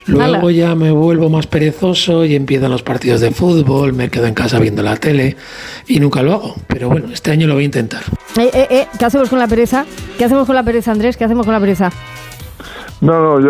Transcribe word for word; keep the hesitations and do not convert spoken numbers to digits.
Luego Ala. ya me vuelvo más perezoso y empiezan los partidos de fútbol, me quedo en casa viendo la tele y nunca lo hago. Pero bueno, este año lo voy a intentar. Eh, eh, eh, ¿Qué hacemos con la pereza? ¿Qué hacemos con la pereza, Andrés? ¿Qué hacemos con la pereza? No, no, yo